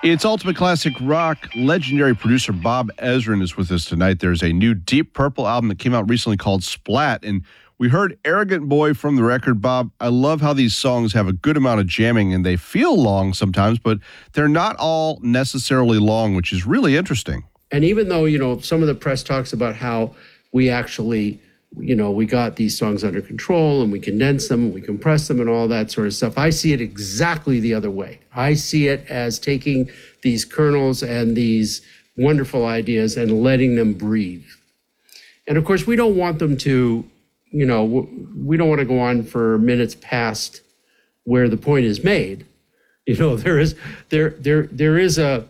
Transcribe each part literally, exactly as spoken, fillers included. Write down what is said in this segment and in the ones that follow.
It's Ultimate Classic Rock. Legendary producer Bob Ezrin is with us tonight. There's a new Deep Purple album that came out recently called Splat, and we heard Arrogant Boy from the record. Bob, I love how these songs have a good amount of jamming, and they feel long sometimes, but they're not all necessarily long, which is really interesting. And even though, you know, some of the press talks about how we actually, you know, we got these songs under control and we condensed them and we compressed them and all that sort of stuff, I see it exactly the other way. I see it as taking these kernels and these wonderful ideas and letting them breathe. And of course, we don't want them to, you know, we don't want to go on for minutes past where the point is made. You know, there is, there, there, there is a,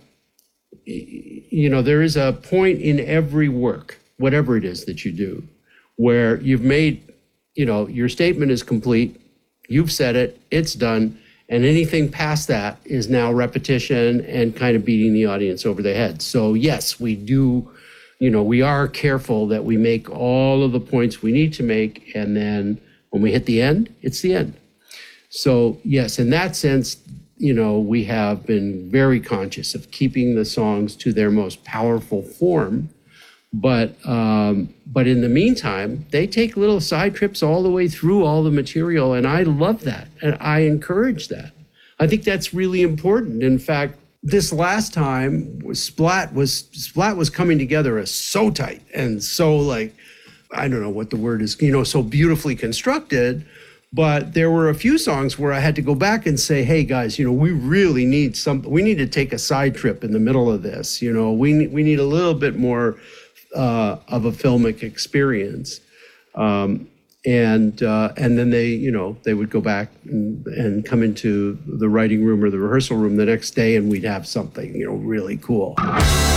you know, there is a point in every work, whatever it is that you do, where you've made, you know, your statement is complete, you've said it, it's done, and anything past that is now repetition and kind of beating the audience over the head. So yes, we do, you know, we are careful that we make all of the points we need to make, and then when we hit the end, it's the end. So yes, in that sense, you know, we have been very conscious of keeping the songs to their most powerful form. But um, but in the meantime, they take little side trips all the way through all the material, and I love that, and I encourage that. I think that's really important. In fact, this last time, Splat was Splat was coming together as so tight and so, like, I don't know what the word is, you know, so beautifully constructed. But there were a few songs where I had to go back and say, hey, guys, you know, we really need some, we need to take a side trip in the middle of this. You know, we, we need a little bit more uh, of a filmic experience. Um, and uh, and then they, you know, they would go back and, and come into the writing room or the rehearsal room the next day, and we'd have something, you know, really cool.